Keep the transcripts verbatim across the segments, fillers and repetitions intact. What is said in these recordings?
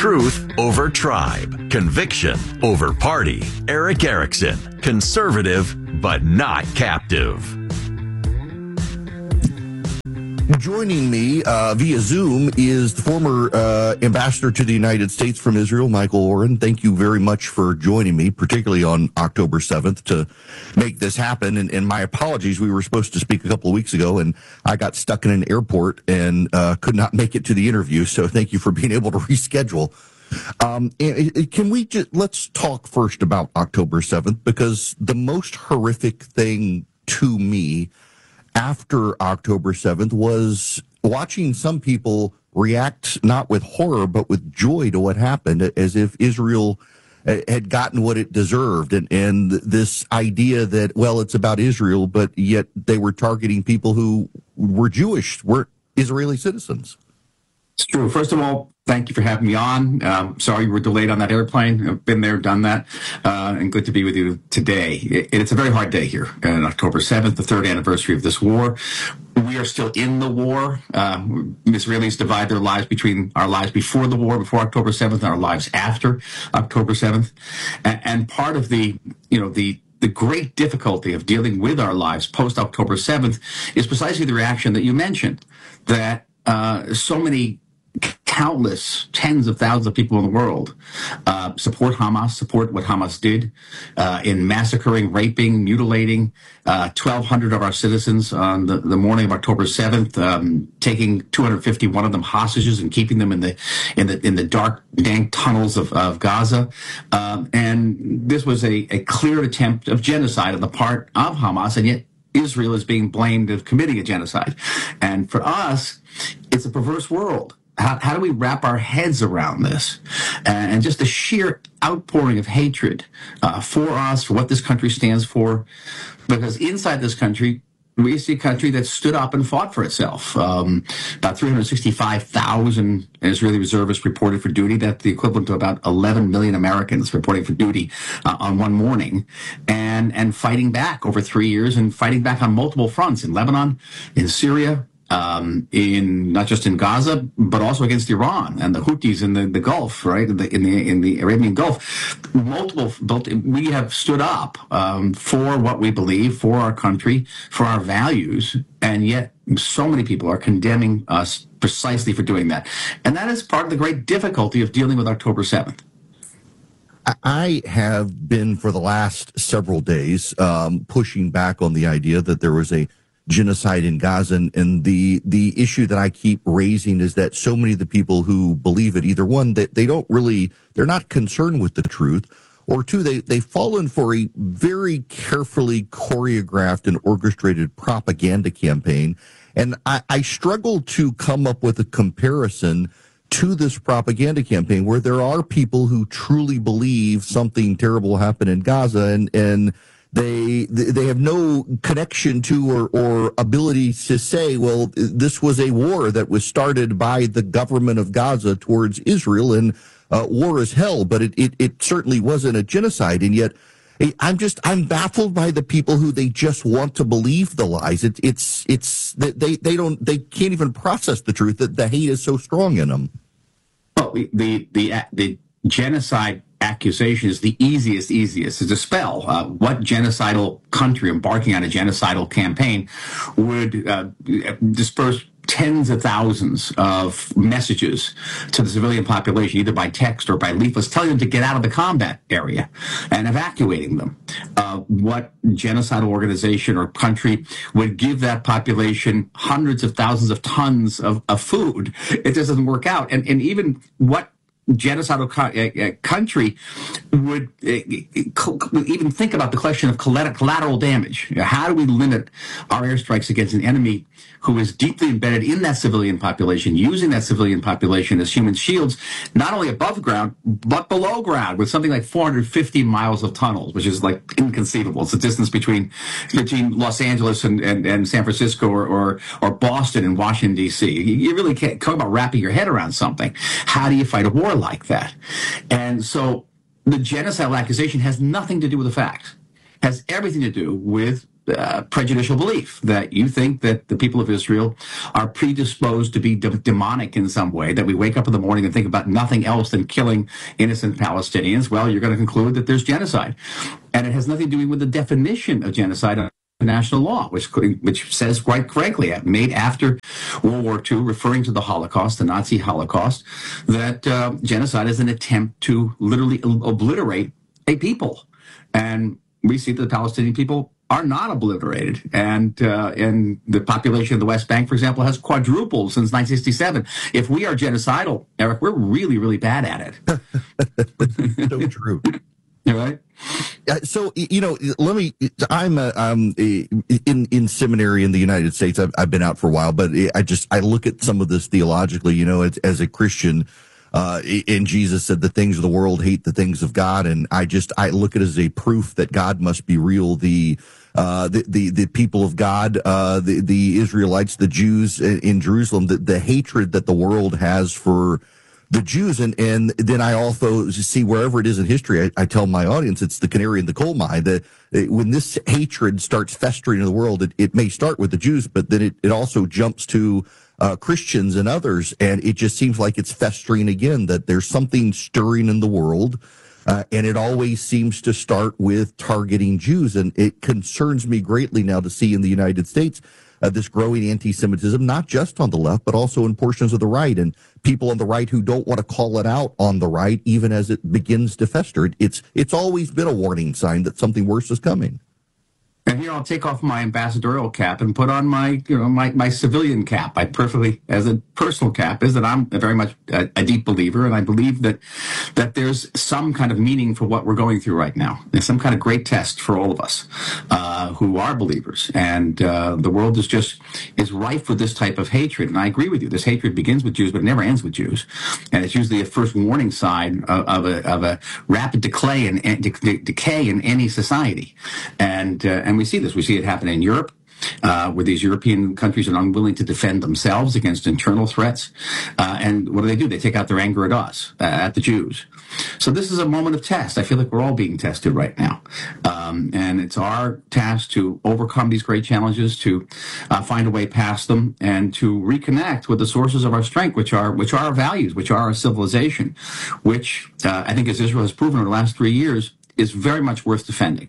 Truth over tribe. Conviction over party. Erick Erickson. Conservative, but not captive. Joining me uh, via Zoom is the former uh, ambassador to the United States from Israel, Michael Oren. Thank you very much for joining me, particularly on October seventh, to make this happen. And, and my apologies, we were supposed to speak a couple of weeks ago, and I got stuck in an airport and uh, could not make it to the interview. So thank you for being able to reschedule. Um, can we just, let's talk first about October seventh, because the most horrific thing to me after October seventh was watching some people react not with horror but with joy to what happened, as if Israel had gotten what it deserved, and, and this idea that, well, it's about Israel, but yet they were targeting people who were Jewish, were Israeli citizens. It's true. First of all, thank you for having me on. Um, sorry you were delayed on that airplane. I've been there, done that, uh, and good to be with you today. It, it's a very hard day here on October seventh, the third anniversary of this war. We are still in the war. Uh, Israelis divide their lives between our lives before the war, before October seventh, and our lives after October seventh. And, and part of the, you know, the The great difficulty of dealing with our lives post-October seventh is precisely the reaction that you mentioned, that uh, so many countless tens of thousands of people in the world uh, support Hamas, support what Hamas did uh, in massacring, raping, mutilating uh, twelve hundred of our citizens on the, the morning of October seventh, um, taking two hundred fifty-one of them hostages and keeping them in the in the in the dark, dank tunnels of, of Gaza. Um, and this was a, a clear attempt of genocide on the part of Hamas, and yet Israel is being blamed of committing a genocide. And for us, it's a perverse world. How, how do we wrap our heads around this? And just the sheer outpouring of hatred uh, for us, for what this country stands for. Because inside this country, we see a country that stood up and fought for itself. Um, about three hundred sixty-five thousand Israeli reservists reported for duty. That's the equivalent to about eleven million Americans reporting for duty uh, on one morning. And, and fighting back over three years and fighting back on multiple fronts in Lebanon, in Syria, Um, in not just in Gaza, but also against Iran and the Houthis in the, the Gulf, right? In the, in the in the Arabian Gulf, multiple. We have stood up um, for what we believe, for our country, for our values, and yet so many people are condemning us precisely for doing that, and that is part of the great difficulty of dealing with October seventh. I have been for the last several days um, pushing back on the idea that there was a genocide in Gaza, and, and the the issue that I keep raising is that so many of the people who believe it, either one, that they don't really, they're not concerned with the truth, or two, they, they've fallen for a very carefully choreographed and orchestrated propaganda campaign. And I, I struggle to come up with a comparison to this propaganda campaign where there are people who truly believe something terrible happened in Gaza, and, and They they have no connection to or, or ability to say, well, this was a war that was started by the government of Gaza towards Israel, and uh, war is hell, but it, it, it certainly wasn't a genocide. And yet I'm just I'm baffled by the people who they just want to believe the lies. It, it's it's they they don't they can't even process the truth, that the hate is so strong in them. Well, the the the genocide accusation is the easiest, easiest to dispel. Uh, what genocidal country embarking on a genocidal campaign would uh, disperse tens of thousands of messages to the civilian population, either by text or by leaflets, telling them to get out of the combat area and evacuating them? Uh, what genocidal organization or country would give that population hundreds of thousands of tons of, of food? It just doesn't work out. And, and even what genocidal co- uh, country would uh, even think about the question of collateral damage. You know, how do we limit our airstrikes against an enemy who is deeply embedded in that civilian population, using that civilian population as human shields, not only above ground, but below ground, with something like four hundred fifty miles of tunnels, which is like inconceivable. It's the distance between between Los Angeles and, and, and San Francisco, or, or, or Boston and Washington, D C You really can't talk about wrapping your head around something. How do you fight a war like that? And so the genocidal accusation has nothing to do with the facts. Has everything to do with uh, prejudicial belief, that you think that the people of Israel are predisposed to be de- demonic in some way, that we wake up in the morning and think about nothing else than killing innocent Palestinians. Well, you're going to conclude that there's genocide. And it has nothing to do with the definition of genocide national law, which which says quite frankly, made after World War Two, referring to the Holocaust, the Nazi Holocaust, that uh, genocide is an attempt to literally obliterate a people. And we see that the Palestinian people are not obliterated. And uh, and the population of the West Bank, for example, has quadrupled since nineteen sixty-seven. If we are genocidal, Eric, we're really, really bad at it. So true. You're right. So, you know, let me, I'm, uh, um, in, in seminary in the United States. I've, I've been out for a while, but I just, I look at some of this theologically, you know, as, as a Christian, uh, and Jesus said the things of the world hate the things of God. And I just, I look at it as a proof that God must be real. The, uh, the, the, the people of God, uh, the, the Israelites, the Jews in, in Jerusalem, the, the hatred that the world has for the Jews. And, and then I also see wherever it is in history, I, I tell my audience it's the canary in the coal mine. That when this hatred starts festering in the world, it, it may start with the Jews, but then it, it also jumps to uh, Christians and others. And it just seems like it's festering again, that there's something stirring in the world. Uh, and it always seems to start with targeting Jews. And it concerns me greatly now to see in the United States Uh, this growing anti-Semitism, not just on the left, but also in portions of the right, and people on the right who don't want to call it out on the right, even as it begins to fester. It's it's always been a warning sign that something worse is coming. And here I'll take off my ambassadorial cap and put on my, you know, my, my civilian cap. I perfectly, as a personal cap, is that I'm very much a, a deep believer, and I believe that that there's some kind of meaning for what we're going through right now. There's some kind of great test for all of us uh, who are believers, and uh, the world is just is rife with this type of hatred. And I agree with you. This hatred begins with Jews, but it never ends with Jews, and it's usually a first warning sign of, of a of a rapid decay in de- decay in any society, and. Uh, And we see this. We see it happen in Europe, uh, where these European countries are unwilling to defend themselves against internal threats. Uh, and what do they do? They take out their anger at us, uh, at the Jews. So this is a moment of test. I feel like we're all being tested right now. Um, and it's our task to overcome these great challenges, to uh, find a way past them, and to reconnect with the sources of our strength, which are which are our values, which are our civilization, which uh, I think, as Israel has proven over the last three years, is very much worth defending.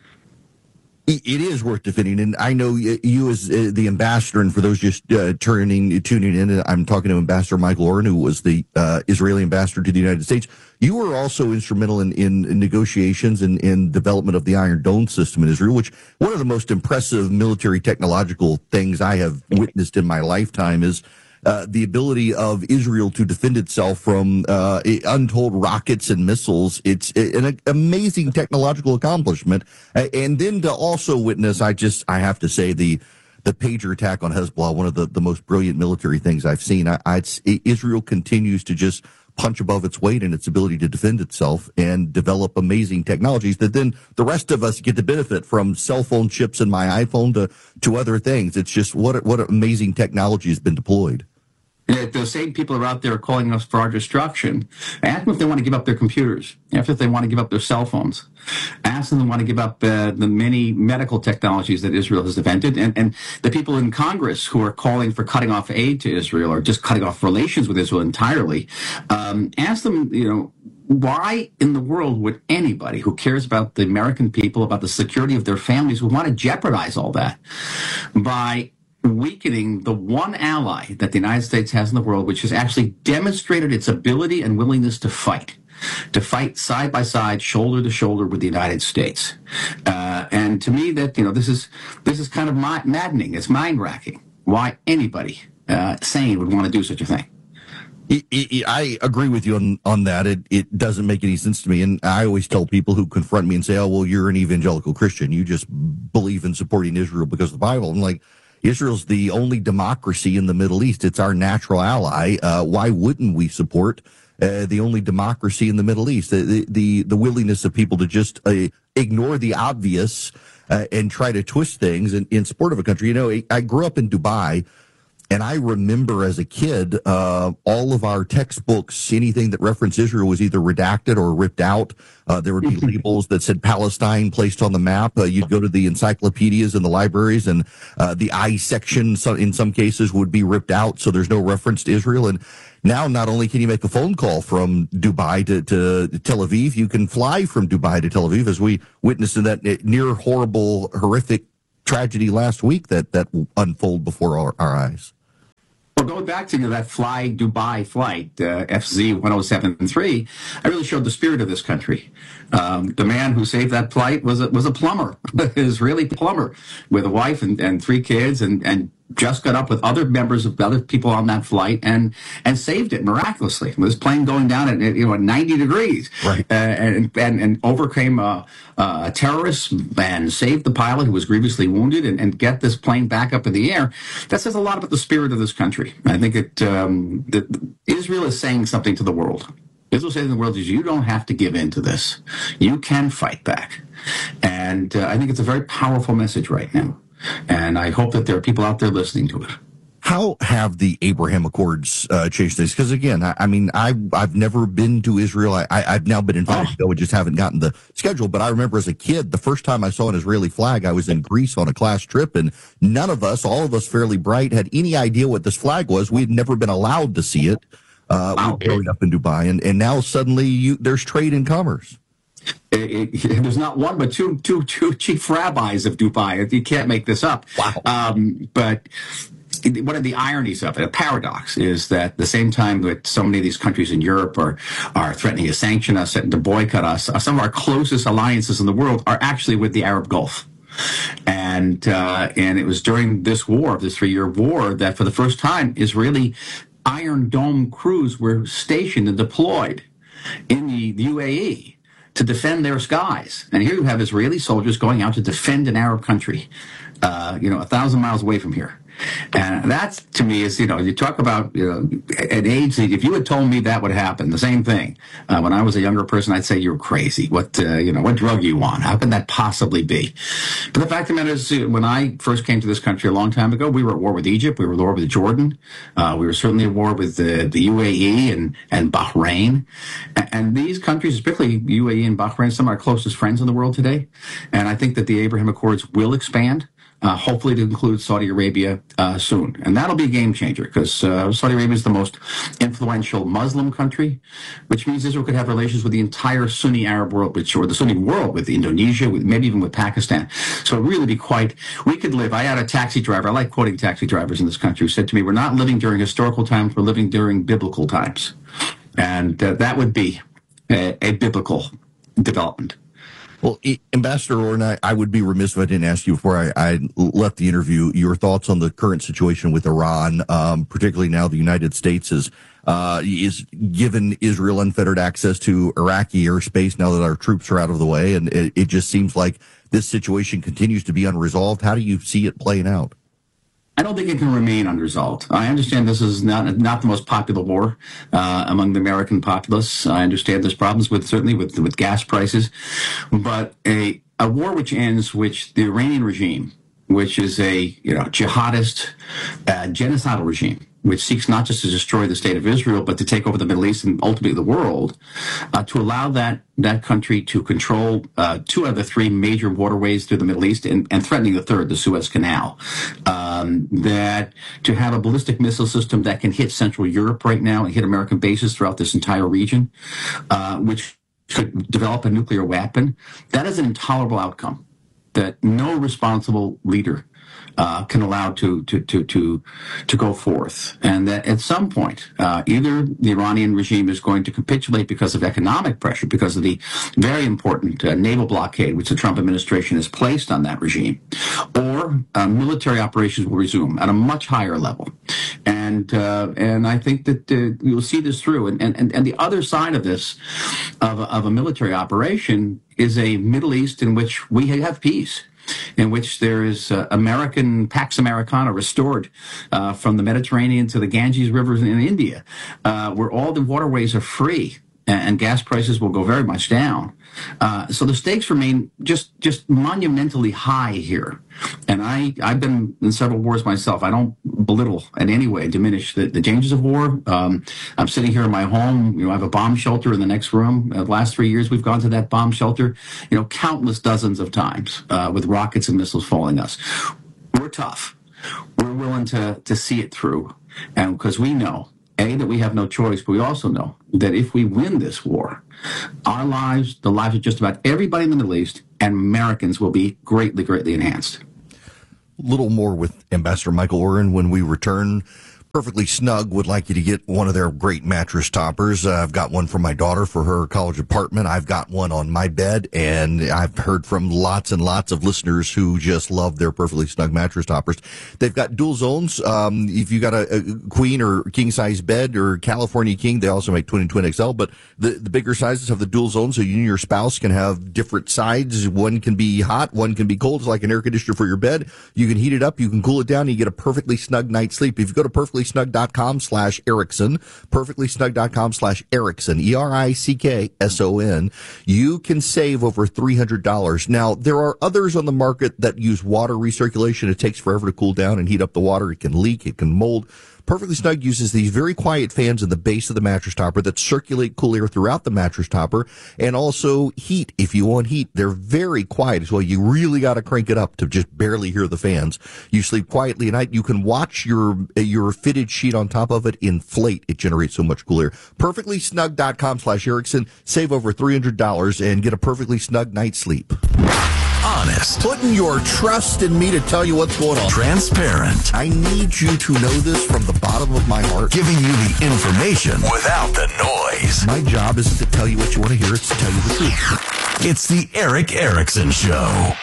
It is worth defending, and I know you as uh, the ambassador, and for those just uh, turning, tuning in, I'm talking to Ambassador Michael Oren, who was the uh, Israeli ambassador to the United States. You were also instrumental in, in, in negotiations and in development of the Iron Dome system in Israel, which one of the most impressive military technological things I have witnessed in my lifetime is Uh, the ability of Israel to defend itself from uh, untold rockets and missiles. It's an amazing technological accomplishment. Uh, and then to also witness, I just, I have to say, the the pager attack on Hezbollah, one of the, the most brilliant military things I've seen. I, I, Israel continues to just punch above its weight in its ability to defend itself and develop amazing technologies that then the rest of us get to benefit from. Cell phone chips in my iPhone to, to other things. It's just what, what amazing technology has been deployed. Yeah, those same people are out there calling us for our destruction. Ask them if they want to give up their computers. Ask them if they want to give up their cell phones. Ask them if they want to give up uh, the many medical technologies that Israel has invented. And, and the people in Congress who are calling for cutting off aid to Israel or just cutting off relations with Israel entirely. Um, ask them, you know, why in the world would anybody who cares about the American people, about the security of their families, would want to jeopardize all that by weakening the one ally that the United States has in the world, which has actually demonstrated its ability and willingness to fight, to fight side by side, shoulder to shoulder with the United States. Uh, and to me, that, you know, this is this is kind of maddening. It's mind racking. Why anybody uh, sane would want to do such a thing. I agree with you on, on that. It it doesn't make any sense to me. And I always tell people who confront me and say, oh, well, you're an evangelical Christian. You just believe in supporting Israel because of the Bible. I'm like, Israel's the only democracy in the Middle East. It's our natural ally. Uh, why wouldn't we support uh, the only democracy in the Middle East? The the, the willingness of people to just uh, ignore the obvious uh, and try to twist things in, in support of a country. You know, I grew up in Dubai, And I remember as a kid, uh, all of our textbooks, anything that referenced Israel was either redacted or ripped out. Uh, there would be labels that said Palestine placed on the map. Uh, you'd go to the encyclopedias in the libraries, and uh, the I section, so in some cases, would be ripped out, so there's no reference to Israel. And now, not only can you make a phone call from Dubai to, to Tel Aviv, you can fly from Dubai to Tel Aviv, as we witnessed in that near horrible, horrific tragedy last week that, that unfolded before our, our eyes. Well, going back to you know, that Fly Dubai flight, uh, F Z one oh seven three, I really showed the spirit of this country. Um, the man who saved that flight was a, was a plumber, an Israeli plumber with a wife and, and three kids, and, and just got up with other members of other people on that flight and and saved it miraculously. With this plane going down at you know at ninety degrees, right. uh, and, and and overcame a, a terrorist and saved the pilot who was grievously wounded, and, and get this plane back up in the air. That says a lot about the spirit of this country. I think it um, that Israel is saying something to the world. Israel is saying to the world is you don't have to give in to this. You can fight back, and uh, I think it's a very powerful message right now. And I hope that there are people out there listening to it. How have the Abraham Accords uh, changed things? Because again, I, I mean, I, I've never been to Israel. I, I, I've now been invited oh. to go and just haven't gotten the schedule. But I remember as a kid, the first time I saw an Israeli flag, I was in Greece on a class trip, and none of us, all of us fairly bright, had any idea what this flag was. We had never been allowed to see it. Uh, wow. We were growing up in Dubai, and, and now suddenly you, there's trade and commerce. It, it, there's not one, but two, two, two chief rabbis of Dubai. You can't make this up. Wow. Um, but one of the ironies of it, a paradox, is that at the same time that so many of these countries in Europe are, are threatening to sanction us and to boycott us, some of our closest alliances in the world are actually with the Arab Gulf. And, uh, and it was during this war, this three-year war, that for the first time, Israeli Iron Dome crews were stationed and deployed in the, the U A E to defend their skies. And here you have Israeli soldiers going out to defend an Arab country, uh, you know, a thousand miles away from here. And that, to me, is, you know, you talk about, you know, an age that if you had told me that would happen, the same thing, uh, when I was a younger person, I'd say you're crazy. What, uh, you know, what drug are you on? How can that possibly be? But the fact of the matter is, when I first came to this country a long time ago, we were at war with Egypt. We were at war with Jordan. Uh, we were certainly at war with the, the U A E and, and Bahrain. And, and these countries, particularly U A E and Bahrain, some of our closest friends in the world today. And I think that the Abraham Accords will expand. Uh, hopefully to include Saudi Arabia uh, soon. And that'll be a game changer, because uh, Saudi Arabia is the most influential Muslim country, which means Israel could have relations with the entire Sunni Arab world, which, or the Sunni world, with Indonesia, with maybe even with Pakistan. So it'd really be quite, we could live, I had a taxi driver, I like quoting taxi drivers in this country, who said to me, we're not living during historical times, we're living during biblical times. And uh, that would be a, a biblical development. Well, Ambassador Orrin, I, I would be remiss if I didn't ask you before I, I left the interview your thoughts on the current situation with Iran, um, particularly now the United States is, uh, is given Israel unfettered access to Iraqi airspace now that our troops are out of the way, and it, it just seems like this situation continues to be unresolved. How do you see it playing out? I don't think it can remain unresolved. I understand this is not not the most popular war uh, among the American populace. I understand there's problems with certainly with with gas prices, but a a war which ends, which the Iranian regime, which is a you know jihadist, uh, genocidal regime, which seeks not just to destroy the state of Israel, but to take over the Middle East and ultimately the world, uh, to allow that that country to control uh, two out of the three major waterways through the Middle East, and, and threatening the third, the Suez Canal. Um, that to have a ballistic missile system that can hit Central Europe right now and hit American bases throughout this entire region, uh, which could develop a nuclear weapon, that is an intolerable outcome that no responsible leader Uh, can allow to to to to to go forth, and that at some point, uh, either the Iranian regime is going to capitulate because of economic pressure, because of the very important uh, naval blockade which the Trump administration has placed on that regime, or uh, military operations will resume at a much higher level, and uh, and I think that uh, we will see this through, and and and the other side of this, of a, of a military operation, is a Middle East in which we have peace, in which there is uh, American Pax Americana restored uh, from the Mediterranean to the Ganges rivers in India, uh, where all the waterways are free and, and gas prices will go very much down. Uh, so the stakes remain just just monumentally high here. And I, I've been in several wars myself. I don't belittle in any way, diminish the, the dangers of war. Um, I'm sitting here in my home. You know, I have a bomb shelter in the next room. Uh, the last three years, we've gone to that bomb shelter, you know, countless dozens of times uh, with rockets and missiles falling us. We're tough. We're willing to, to see it through. And because we know, A, that we have no choice, but we also know that if we win this war, our lives, the lives of just about everybody in the Middle East and Americans will be greatly, greatly enhanced. A little more with Ambassador Michael Oren when we return. Perfectly Snug would like you to get one of their great mattress toppers. Uh, I've got one for my daughter for her college apartment. I've got one on my bed, and I've heard from lots and lots of listeners who just love their Perfectly Snug mattress toppers. They've got dual zones. Um, if you got a, a queen or king size bed or California king, they also make twin and twin X L, but the, the bigger sizes have the dual zones, so you and your spouse can have different sides. One can be hot, one can be cold. It's like an air conditioner for your bed. You can heat it up, you can cool it down, and you get a perfectly snug night's sleep. If you go to perfectly snug.com slash Erickson, perfectlysnug.com slash Erickson, E R I C K S O N, you can save over three hundred dollars. Now, there are others on the market that use water recirculation. It takes forever to cool down and heat up the water. It can leak, it can mold. Perfectly Snug uses these very quiet fans in the base of the mattress topper that circulate cool air throughout the mattress topper and also heat if you want heat. They're very quiet as well. You really got to crank it up to just barely hear the fans. You sleep quietly at night. You can watch your your fitted sheet on top of it inflate. It generates so much cool air. perfectlysnug.com slash Erickson. Save over three hundred dollars and get a perfectly snug night's sleep. Honest. Putting your trust in me to tell you what's going on. Transparent. I need you to know this from the bottom of my heart. Giving you the information without the noise. My job isn't to tell you what you want to hear, it's to tell you the truth. It's the Erick Erickson Show.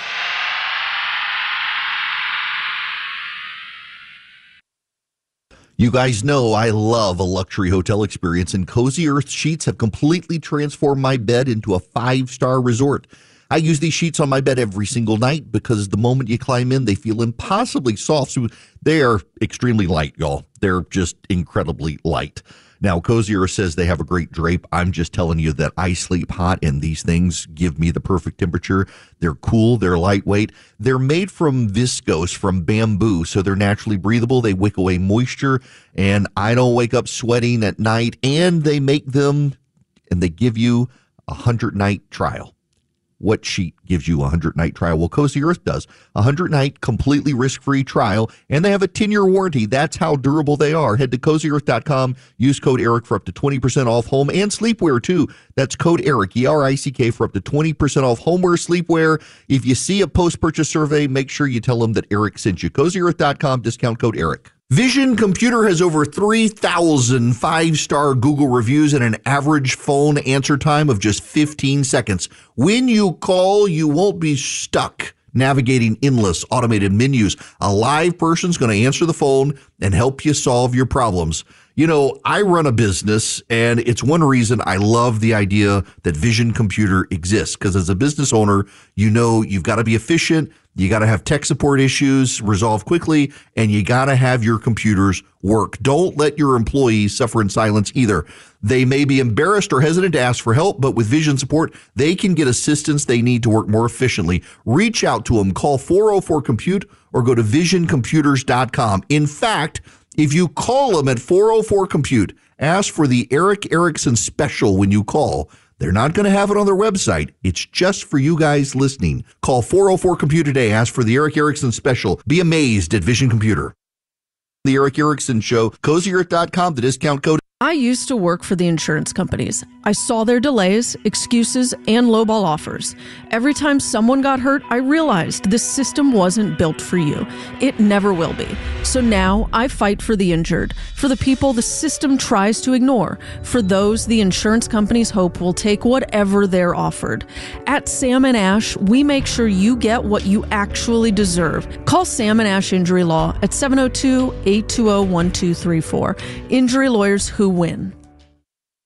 You guys know I love a luxury hotel experience, and Cozy Earth Sheets have completely transformed my bed into a five-star resort. I use these sheets on my bed every single night because the moment you climb in, they feel impossibly soft. So they are extremely light, y'all. They're just incredibly light. Now, Cozy Earth says they have a great drape. I'm just telling you that I sleep hot, and these things give me the perfect temperature. They're cool. They're lightweight. They're made from viscose, from bamboo, so they're naturally breathable. They wick away moisture, and I don't wake up sweating at night. And they make them, and they give you a hundred-night trial. What sheet gives you a hundred-night trial? Well, Cozy Earth does. A hundred-night completely risk-free trial, and they have a ten-year warranty. That's how durable they are. Head to cozy earth dot com. Use code ERICK for up to twenty percent off home and sleepwear, too. That's code ERICK, E R I C K, for up to twenty percent off homeware, sleepwear. If you see a post-purchase survey, make sure you tell them that Eric sent you. cozy earth dot com, discount code ERICK. Vision Computer has over three thousand five-star Google reviews and an average phone answer time of just fifteen seconds. When you call, you won't be stuck navigating endless automated menus. A live person's going to answer the phone and help you solve your problems. You know, I run a business, and it's one reason I love the idea that Vision Computer exists, because as a business owner, you know you've got to be efficient, you got to have tech support issues resolved quickly, and you got to have your computers work. Don't let your employees suffer in silence either. They may be embarrassed or hesitant to ask for help, but with Vision support, they can get assistance they need to work more efficiently. Reach out to them. Call four oh four compute or go to vision computers dot com. In fact, if you call them at four oh four compute, ask for the Erick Erickson special when you call. They're not going to have it on their website. It's just for you guys listening. Call four oh four compute today. Ask for the Erick Erickson special. Be amazed at Vision Computer. The Erick Erickson Show, cozy earth dot com, the discount code. I used to work for the insurance companies. I saw their delays, excuses, and lowball offers. Every time someone got hurt, I realized this system wasn't built for you. It never will be. So now I fight for the injured, for the people the system tries to ignore, for those the insurance companies hope will take whatever they're offered. At Sam and Ash, we make sure you get what you actually deserve. Call Sam and Ash Injury Law at seven oh two, eight two oh, one two three four. Injury lawyers who win.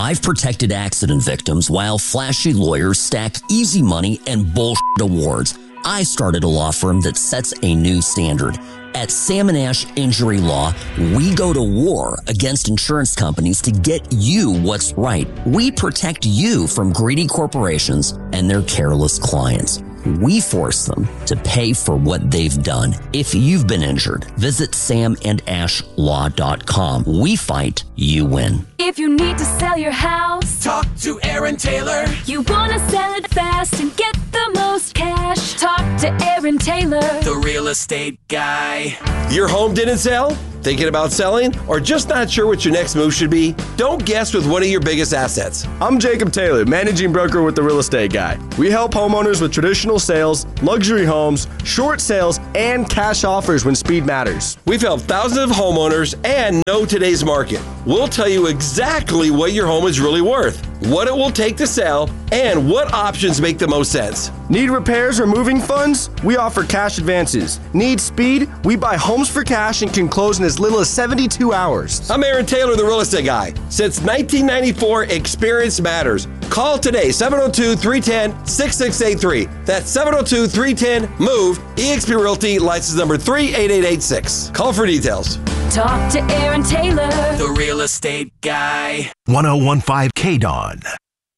I've protected accident victims while flashy lawyers stack easy money and bullshit awards. I started a law firm that sets a new standard. At Sam and Ash Injury Law, we go to war against insurance companies to get you what's right. We protect you from greedy corporations and their careless clients. We force them to pay for what they've done. If you've been injured, visit sam and ash law dot com. We fight, you win. If you need to sell your house, talk to Aaron Taylor. You want to sell it fast and get the most cash, talk to Aaron Taylor, the real estate guy. Your home didn't sell? Thinking about selling? Or just not sure what your next move should be? Don't guess with one of your biggest assets. I'm Jacob Taylor, managing broker with The Real Estate Guy. We help homeowners with traditional sales, luxury homes, short sales, and cash offers when speed matters. We've helped thousands of homeowners and know today's market. We'll tell you exactly what your home is really worth, what it will take to sell, and what options make the most sense. Need repairs or moving funds? We offer cash advances. Need speed? We buy homes for cash and can close in as little as seventy-two hours. I'm Aaron Taylor, the real estate guy. Since nineteen ninety-four, experience matters. Call today, seven oh two, three one oh, six six eight three. That's seven oh two, three one oh, MOVE, eXp Realty, license number three eight eight eight six. Call for details. Talk to Aaron Taylor, the real estate guy. one oh one point five K D O N.